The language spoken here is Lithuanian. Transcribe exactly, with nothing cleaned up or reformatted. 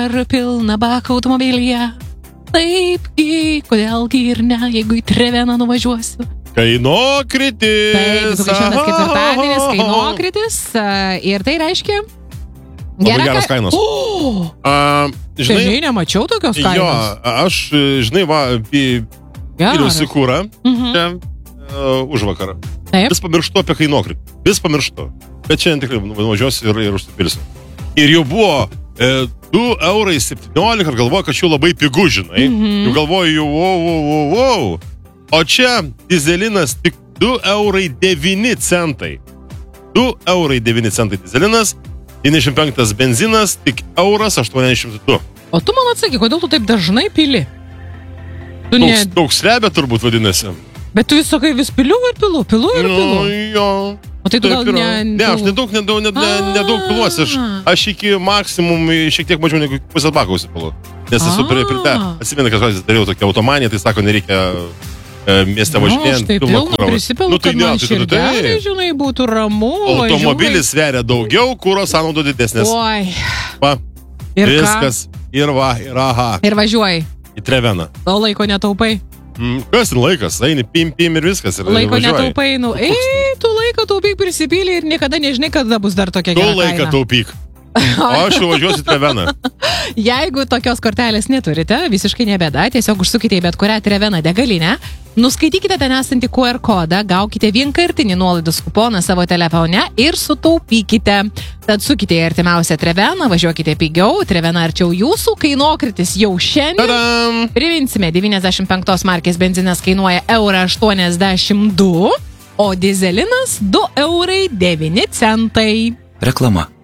ar pilna baka automobilyje. Taipgi, kodėlgi ir ne, jeigu į Treveną nuvažiuosiu. Kainokritis. Taip, tu šiandien ketvirtadienis, kainokritis. Ir tai reiškia... Labai geras kainos. O, A, žinai, žinai, nemačiau tokios kainos. jo, aš, žinai, va, pyriausi kūrą Mhm. čia uh, už vakarą. Taip. Vis pamirštu apie kainokritį. Vis pamirštu. Bet šiandien tikrai nuvažiuosiu ir, ir užsipilsiu. Ir jau buvo e, du eurai septyniolika ir galvoju, kad čia labai pigu, žinai. Mhm. Jau galvoju, jau, wow, wow, wow, wow. O čia dizelinas tik du eurai devyni centai. du eurai devyni centai dizelinas, devyniasdešimt penktas benzinas, tik euras aštuoniasdešimt du. O tu man atsakyk, kodėl tu taip dažnai pili? Tu ne... Toks, toks lebė turbūt vadinasi. Bet tu vis sakai, vis piliu ir pilu, pilu ir Nu, pilu. jo. O tai tu gal Taip yra. ne... Ne, aš nedaug, nedaug, nedaug, A. nedaug piluosi. Aš, aš iki maksimum šiek tiek mažiau negu pusę bako užsipilu. Nes esu A. prie prite. Atsimenu, kad aš dariau tokią automaniją, tai sako, nereikia e, mieste Na, aš važinėjant. tai pilną pilną kurą. prisipilu, Nu, tai kad ne, man tai tada širdelė, tai. žinai, būtų ramu. Automobilis sveria daugiau, kuro sąnaudų didesnės. Oi. Va, Ir viskas. Ir va, ir aha. ką? Ir važiuoji. Į Treveną. O laiko netaupai. Mm, kas ten laikas? Eini pim, pim ir viskas. Ir Laiko važiuoji. netaupai, nu, ei, tu laiko taupyk prisipylį ir niekada nežinai, kada bus dar tokia Tu gera laiką kaina. taupyk. O aš jau važiuosiu į Treveną. Jeigu tokios kortelės neturite, visiškai nebėda, tiesiog užsukite į bet kurią Treveną degalinę, nuskaitykite ten esantį Q R kodą, gaukite vienkartinį nuolaidos kuponą savo telefone ir sutaupykite. Tad sukite į artimiausią Treveną, važiuokite pigiau, Trevena arčiau jūsų, kainokritis jau šiandien. Tadam! Priminsime, devyniasdešimt penktos markės benzinas kainuoja eurą aštuoniasdešimt du, o dizelinas du eurai devyni centai. Reklama.